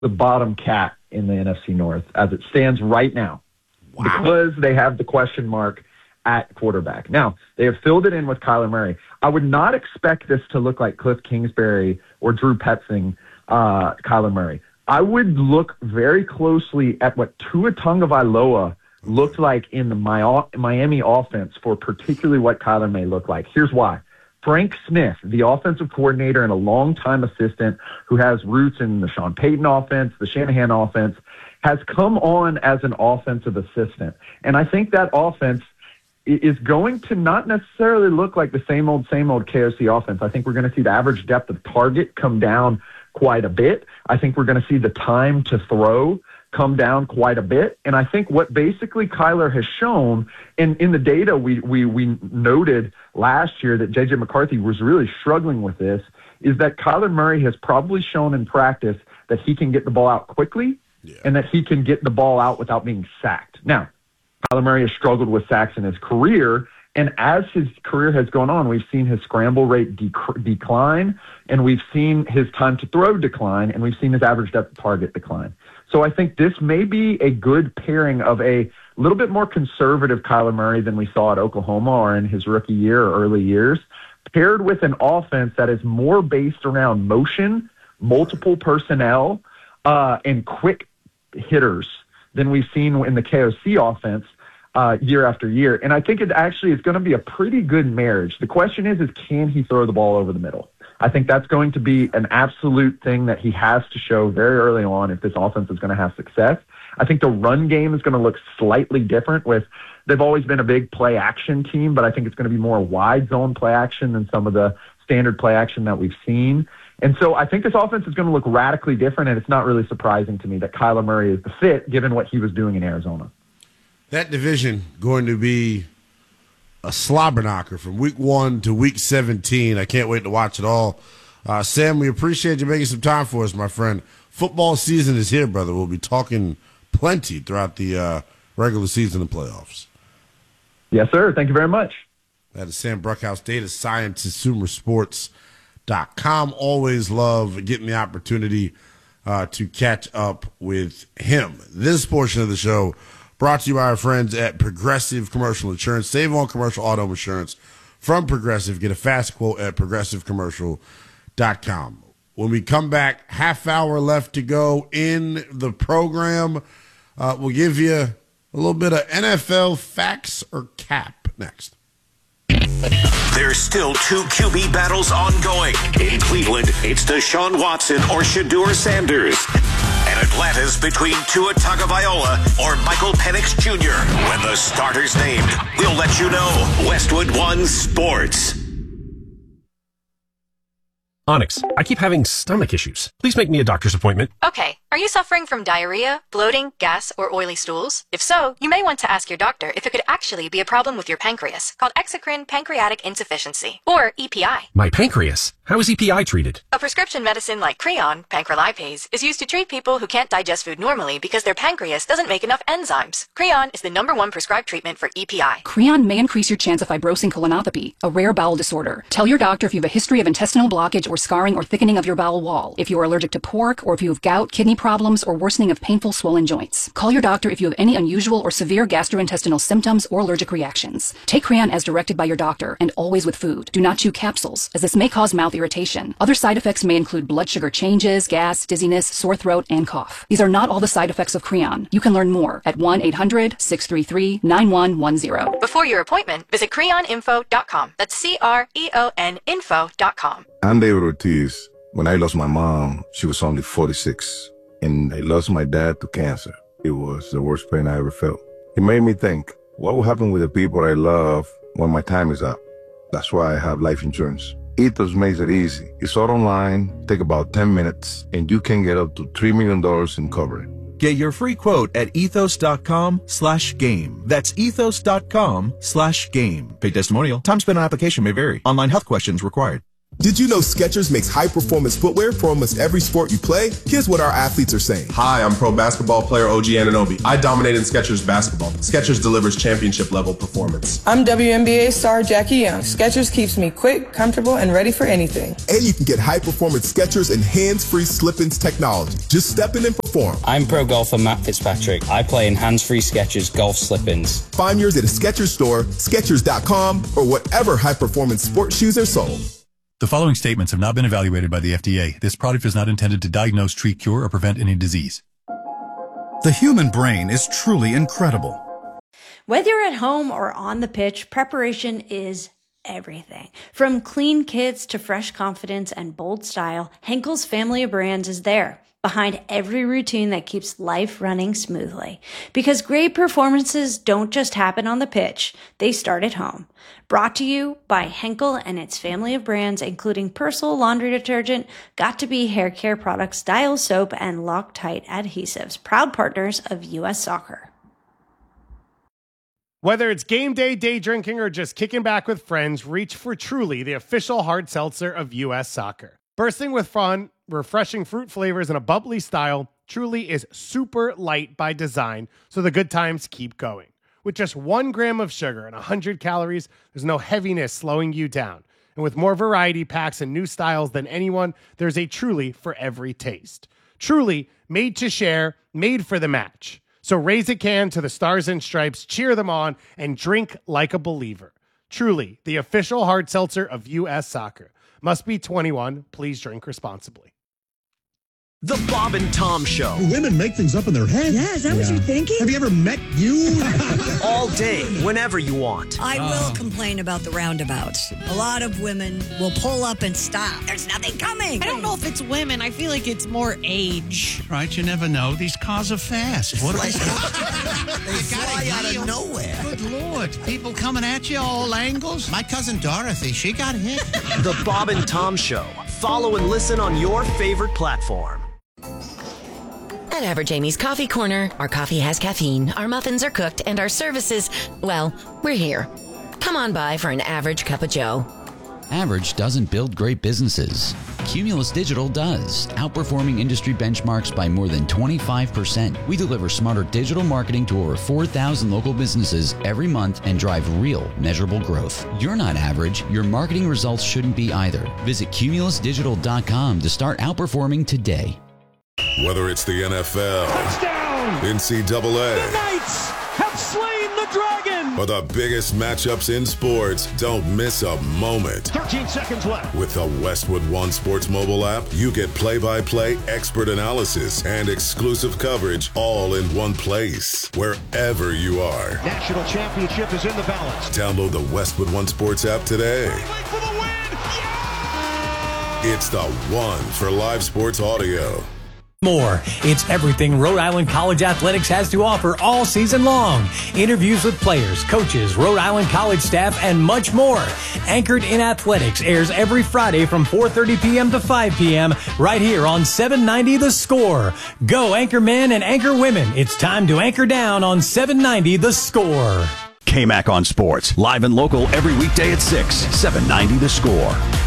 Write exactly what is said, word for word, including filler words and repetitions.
the bottom cat in the N F C North as it stands right now. Wow. Because they have the question mark at quarterback. Now, they have filled it in with Kyler Murray. I would not expect this to look like Cliff Kingsbury or Drew Petzing, uh, Kyler Murray. I would look very closely at what Tua Tagovailoa looked like in the Miami offense for particularly what Kyler may look like. Here's why. Frank Smith, the offensive coordinator and a longtime assistant who has roots in the Sean Payton offense, the Shanahan offense, has come on as an offensive assistant. And I think that offense is going to not necessarily look like the same old, same old K O C offense. I think we're going to see the average depth of target come down quite a bit. I think we're going to see the time to throw come down quite a bit. And I think what basically Kyler has shown, in, in the data we, we, we noted last year that J J McCarthy was really struggling with this, is that Kyler Murray has probably shown in practice that he can get the ball out quickly yeah. and that he can get the ball out without being sacked. Now, Kyler Murray has struggled with sacks in his career, and as his career has gone on, we've seen his scramble rate dec- decline, and we've seen his time to throw decline, and we've seen his average depth of target decline. So I think this may be a good pairing of a little bit more conservative Kyler Murray than we saw at Oklahoma or in his rookie year or early years, paired with an offense that is more based around motion, multiple personnel, uh, and quick hitters than we've seen in the K O C offense uh, year after year. And I think it actually is going to be a pretty good marriage. The question is, is can he throw the ball over the middle? I think that's going to be an absolute thing that he has to show very early on if this offense is going to have success. I think the run game is going to look slightly different with, they've always been a big play action team, but I think it's going to be more wide zone play action than some of the standard play action that we've seen. And so I think this offense is going to look radically different, and it's not really surprising to me that Kyler Murray is the fit given what he was doing in Arizona. That division going to be a slobber knocker from week one to week seventeen. I can't wait to watch it all. Uh, Sam, we appreciate you making some time for us, my friend. Football season is here, brother. We'll be talking plenty throughout the uh, regular season and playoffs. Yes, sir. Thank you very much. That is Sam Bruckhouse, data scientist, consumer sports dot com. Always love getting the opportunity uh, to catch up with him. This portion of the show brought to you by our friends at Progressive Commercial Insurance. Save on commercial auto insurance from Progressive. Get a fast quote at progressive commercial dot com. When we come back, half hour left to go in the program. Uh, we'll give you a little bit of N F L facts or cap next. There's still two Q B battles ongoing. In Cleveland, it's Deshaun Watson or Shedeur Sanders. And Atlanta's between Tua Tagovailoa or Michael Penix Junior When the starter's named, we'll let you know. Westwood One Sports. Onyx, I keep having stomach issues. Please make me a doctor's appointment. Okay. Are you suffering from diarrhea, bloating, gas, or oily stools? If so, you may want to ask your doctor if it could actually be a problem with your pancreas, called exocrine pancreatic insufficiency, or E P I. My pancreas? How is E P I treated? A prescription medicine like Creon, pancrelipase, is used to treat people who can't digest food normally because their pancreas doesn't make enough enzymes. Creon is the number one prescribed treatment for E P I. Creon may increase your chance of fibrosing colonopathy, a rare bowel disorder. Tell your doctor if you have a history of intestinal blockage or scarring or thickening of your bowel wall, if you are allergic to pork, or if you have gout, kidney problems, or worsening of painful swollen joints. Call your doctor if you have any unusual or severe gastrointestinal symptoms or allergic reactions. Take Creon as directed by your doctor, and always with food. Do not chew capsules, as this may cause mouth irritation. Other side effects may include blood sugar changes, gas, dizziness, sore throat, and cough. These are not all the side effects of Creon. You can learn more at one eight hundred, six three three, nine one one zero. Before your appointment, visit creon info dot com. That's C R E O N info dot com. I'm David Ortiz. When I lost my mom, she was only forty-six. And I lost my dad to cancer. It was the worst pain I ever felt. It made me think, what will happen with the people I love when my time is up? That's why I have life insurance. Ethos makes it easy. It's all online, take about ten minutes, and you can get up to three million dollars in coverage. Get your free quote at ethos dot com slash game. That's ethos dot com slash game. Paid testimonial. Time spent on application may vary. Online health questions required. Did you know Skechers makes high-performance footwear for almost every sport you play? Here's what our athletes are saying. Hi, I'm pro basketball player O G Anunoby. I dominate in Skechers basketball. Skechers delivers championship-level performance. I'm W N B A star Jackie Young. Skechers keeps me quick, comfortable, and ready for anything. And you can get high-performance Skechers and hands-free slip-ins technology. Just step in and perform. I'm pro golfer Matt Fitzpatrick. I play in hands-free Skechers golf slip-ins. Find yours at a Skechers store, Skechers dot com, or whatever high-performance sports shoes are sold. The following statements have not been evaluated by the F D A. This product is not intended to diagnose, treat, cure, or prevent any disease. The human brain is truly incredible. Whether you're at home or on the pitch, preparation is everything. From clean kits to fresh confidence and bold style, Henkel's family of brands is there, behind every routine that keeps life running smoothly. Because great performances don't just happen on the pitch, they start at home. Brought to you by Henkel and its family of brands, including Persil laundry detergent, Got2b hair care products, Dial soap, and Loctite adhesives, proud partners of U S Soccer. Whether it's game day, day drinking, or just kicking back with friends, reach for Truly, the official hard seltzer of U S Soccer. Bursting with fun, refreshing fruit flavors, and a bubbly style, Truly is super light by design, so the good times keep going. With just one gram of sugar and one hundred calories, there's no heaviness slowing you down. And with more variety packs and new styles than anyone, there's a Truly for every taste. Truly, made to share, made for the match. So raise a can to the Stars and Stripes, cheer them on, and drink like a believer. Truly, the official hard seltzer of U S Soccer. Must be twenty-one. Please drink responsibly. The Bob and Tom Show. Women make things up in their head. Yeah, is that yeah. what you're thinking? Have you ever met you? All day, whenever you want. I oh. will complain about the roundabouts. A lot of women will pull up and stop. There's nothing coming. I don't know if it's women. I feel like it's more age. Right, you never know. These cars are fast. What like, they fly out of nowhere. Good Lord. People coming at you all angles. My cousin Dorothy, she got hit. The Bob and Tom Show. Follow and listen on your favorite platform. At Average Amy's Coffee Corner, our coffee has caffeine, our muffins are cooked, and our services, well, we're here. Come on by for an average cup of joe. Average doesn't build great businesses. Cumulus Digital does, outperforming industry benchmarks by more than twenty-five percent. We deliver smarter digital marketing to over four thousand local businesses every month and drive real, measurable growth. You're not average. Your marketing results shouldn't be either. Visit cumulus digital dot com to start outperforming today. Whether it's the N F L, touchdown, N C double A, the Knights have slain the dragon, or the biggest matchups in sports, don't miss a moment. thirteen seconds left. With the Westwood One Sports mobile app, you get play-by-play expert analysis and exclusive coverage all in one place, wherever you are. National championship is in the balance. Download the Westwood One Sports app today. For the win. Yeah! It's the one for live sports audio. More. It's everything Rhode Island College Athletics has to offer all season long. Interviews with players, coaches, Rhode Island College staff, and much more. Anchored in Athletics airs every Friday from four thirty p.m. to five p.m. right here on seven ninety The Score. Go Anchor Men and Anchor Women. It's time to anchor down on seven ninety The Score. K-Mac on Sports. Live and local every weekday at six. seven ninety The Score.